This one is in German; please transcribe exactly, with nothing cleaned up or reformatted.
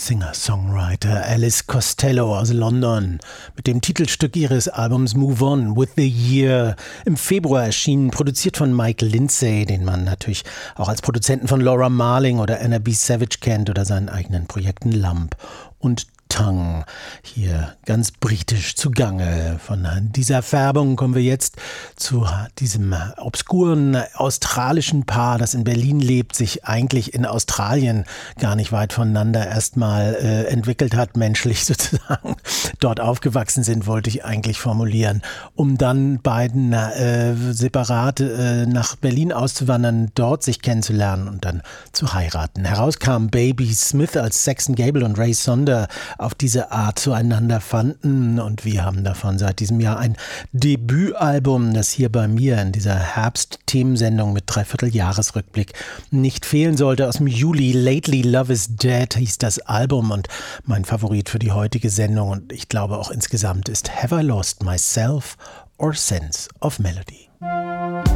Singer-Songwriter Alice Costello aus London mit dem Titelstück ihres Albums Move On with the Year, im Februar erschienen, produziert von Mike Lindsay, den man natürlich auch als Produzenten von Laura Marling oder Anna B. Savage kennt oder seinen eigenen Projekten Lump und Tongue. Hier ganz britisch zugange. Von dieser Färbung kommen wir jetzt zu diesem obskuren australischen Paar, das in Berlin lebt, sich eigentlich in Australien gar nicht weit voneinander erstmal äh, entwickelt hat, menschlich sozusagen. Dort aufgewachsen sind, wollte ich eigentlich formulieren, um dann beiden äh, separat äh, nach Berlin auszuwandern, dort sich kennenzulernen und dann zu heiraten. Heraus kam Baby Smith, als Saxon Gable und Ray Sonder auf diese Art zueinander fanden, und wir haben davon seit diesem Jahr ein Debütalbum, das hier bei mir in dieser Herbst-Themensendung mit Dreivierteljahresrückblick nicht fehlen sollte. Aus dem Juli, Lately Love is Dead hieß das Album, und mein Favorit für die heutige Sendung und ich glaube auch insgesamt ist Have I Lost Myself or Sense of Melody?